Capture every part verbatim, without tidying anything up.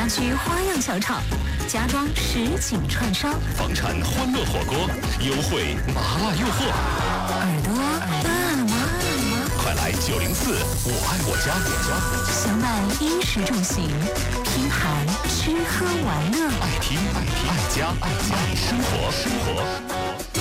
家居花样小厂，家装实景串烧， 房产欢乐火锅，优惠麻辣诱惑， 耳朵饿了吗？ 快来九零四我爱我家， 相伴衣食住行，拼盘吃喝玩乐， 爱听爱听爱家爱家爱生活生活。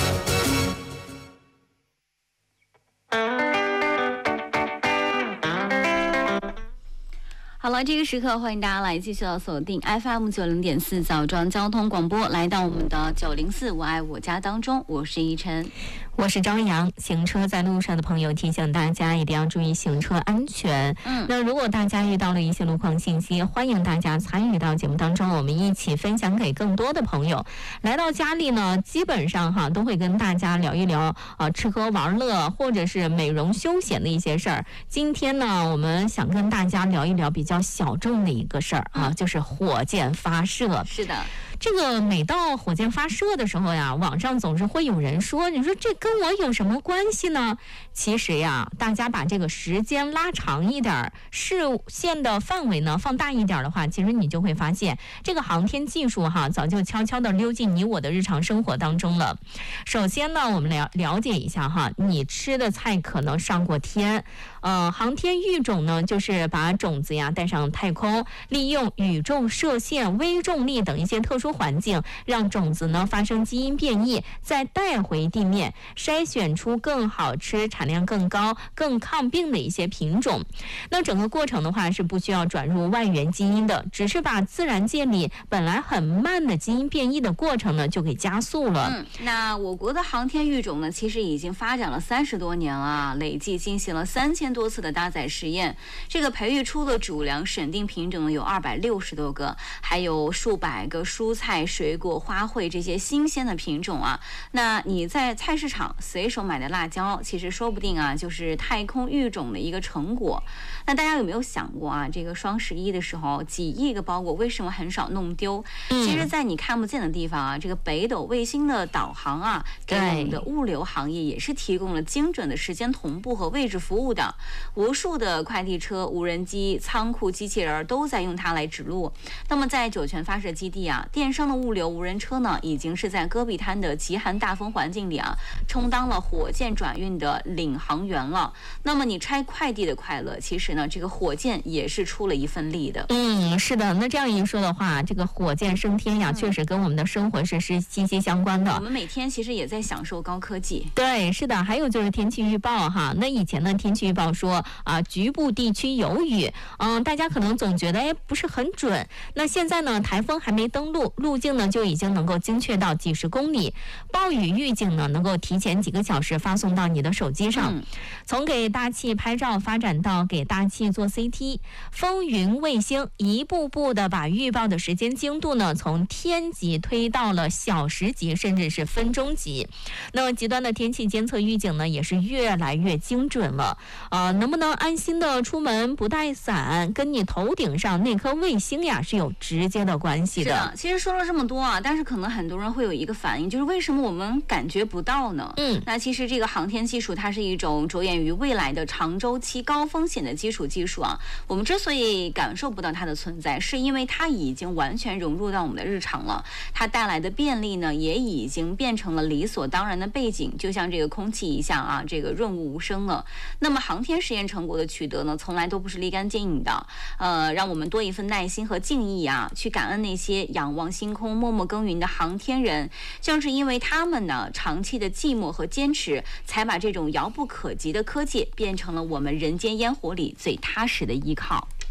好了，这个时刻欢迎大家来继续要锁定 F M 九零点四枣庄交通广播，来到我们的九零四我爱我家当中，我是依晨， 我是张扬。行车在路上的朋友，提醒大家一定要注意行车安全。嗯，那如果大家遇到了一些路况信息，欢迎大家参与到节目当中，我们一起分享给更多的朋友。来到家里呢，基本上哈都会跟大家聊一聊啊、呃、吃喝玩乐或者是美容休闲的一些事儿。今天呢，我们想跟大家聊一聊比较小众的一个事儿啊，就是火箭发射。 是的。 这个每到火箭发射的时候呀，网上总是会有人说，你说这跟我有什么关系呢？其实呀，大家把这个时间拉长一点，视线的范围呢放大一点的话，其实你就会发现，这个航天技术哈，早就悄悄地溜进你我的日常生活当中了。首先呢，我们了了解一下哈，你吃的菜可能上过天，呃，航天育种呢，就是把种子呀带上太空，利用宇宙射线、微重力等一些特殊环境，让种子呢发生基因变异，再带回地面，筛选出更好吃、产量更高、更抗病的一些品种。那整个过程的话是不需要转入外源基因的，只是把自然界里本来很慢的基因变异的过程呢就给加速了。 嗯，那我国的航天育种呢，其实已经发展了三十多年了，累计进行了三千多次的搭载实验。这个培育出的主粮审定品种有二百六十多个，还有数百个蔬菜、水果、花卉这些新鲜的品种啊。那你在菜市场随手买的辣椒，其实说不定啊，就是太空育种的一个成果。那大家有没有想过啊，这个双十一的时候，几亿个包裹为什么很少弄丢？嗯、其实，在你看不见的地方啊，这个北斗卫星的导航啊，给我们的物流行业也是提供了精准的时间同步和位置服务的。无数的快递车、无人机、仓库、机器人都在用它来指路。那么，在酒泉发射基地啊，电商的物流无人车呢，已经是在戈壁滩的极寒大风环境里啊，充当了火箭转运的领航员了。那么，你拆快递的快乐，其实呢，这个火箭也是出了一份力的。 嗯，是的。那这样一说的话，这个火箭升天呀，嗯、确实跟我们的生活是是息息相关的。 我们每天其实也在享受高科技。 对，是的。还有就是天气预报哈，那以前呢，天气预报说啊，局部地区有雨，嗯，大家可能总觉得哎不是很准。那现在呢，台风还没登陆，路径呢就已经能够精确到几十公里，暴雨预警呢能够提前几个小时发送到你的手机上。嗯、从给大气拍照发展到给大气做 C T， 风云卫星一步步的把预报的时间精度呢从天级推到了小时级，甚至是分钟级。那么极端的天气监测预警呢也是越来越精准了。呃，能不能安心的出门不带伞，跟你头顶上那颗卫星呀是有直接的关系的。 是的，其实说了这么多啊，但是可能很多人会有一个反应，就是为什么我们感觉不到呢？嗯，那其实这个航天技术它是一种着眼于未来的长周期高风险的基础技术啊。我们之所以感受不到它的存在，是因为它已经完全融入到我们的日常了，它带来的便利呢也已经变成了理所当然的背景，就像这个空气一样啊，这个润物无声了。那么航天实验成果的取得呢，从来都不是立竿见影的，呃，让我们多一份耐心和敬意啊，去感恩那些仰望星空、默默耕耘的航天人。正是因为他们呢长期的寂寞和坚持，才把这种遥不可及的科技变成了我们人间烟火里最踏实的依靠。